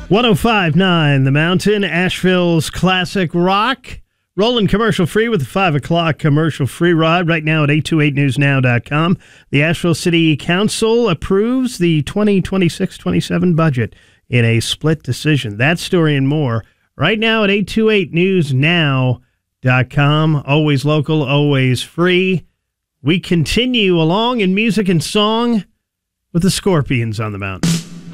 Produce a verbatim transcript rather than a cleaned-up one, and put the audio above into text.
one oh five point nine The Mountain, Asheville's classic rock. Rolling commercial free with the five o'clock commercial free rod right now at eight two eight news now dot com. The Asheville City Council approves the twenty twenty-six twenty-seven budget in a split decision. That story and more right now at eight two eight news now dot com. Always local, always free. We continue along in music and song with the Scorpions on the Mountain.